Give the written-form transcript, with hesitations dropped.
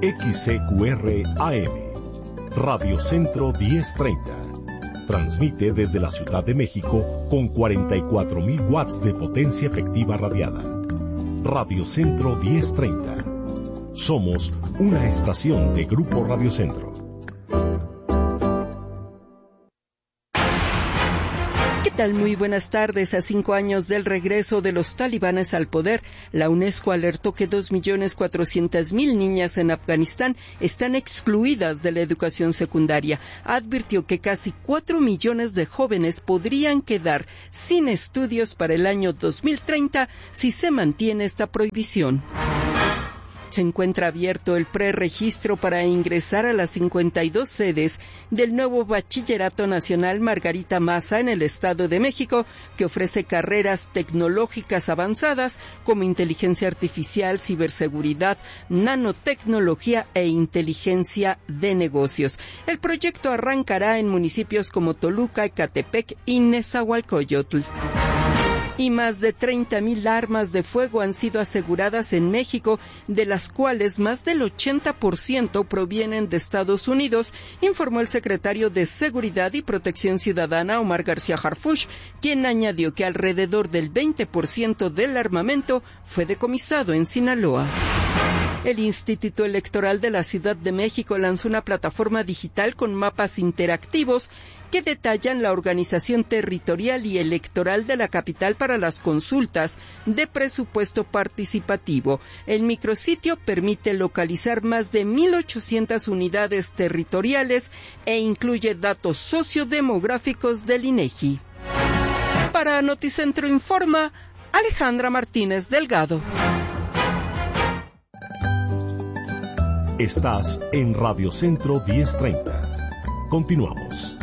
XCQR AM, Radio Centro 1030. Transmite desde la Ciudad de México con 44.000 watts de potencia efectiva radiada. Radio Centro 1030. Somos una estación de Grupo Radio Centro. ¿Qué tal? Muy buenas tardes. A 5 años del regreso de los talibanes al poder, la UNESCO alertó que 2.400.000 niñas en Afganistán están excluidas de la educación secundaria. Advirtió que casi 4 millones de jóvenes podrían quedar sin estudios para el año 2030 si se mantiene esta prohibición. Se encuentra abierto el preregistro para ingresar a las 52 sedes del nuevo Bachillerato Nacional Margarita Maza en el Estado de México, que ofrece carreras tecnológicas avanzadas como inteligencia artificial, ciberseguridad, nanotecnología e inteligencia de negocios. El proyecto arrancará en municipios como Toluca, Ecatepec y Nezahualcóyotl. Y más de 30.000 armas de fuego han sido aseguradas en México, de las cuales más del 80% provienen de Estados Unidos, informó el secretario de Seguridad y Protección Ciudadana, Omar García Harfuch, quien añadió que alrededor del 20% del armamento fue decomisado en Sinaloa. El Instituto Electoral de la Ciudad de México lanzó una plataforma digital con mapas interactivos que detallan la organización territorial y electoral de la capital para las consultas de presupuesto participativo. El micrositio permite localizar más de 1.800 unidades territoriales e incluye datos sociodemográficos del INEGI. Para Noticentro Informa, Alejandra Martínez Delgado. Estás en Radio Centro 1030. Continuamos.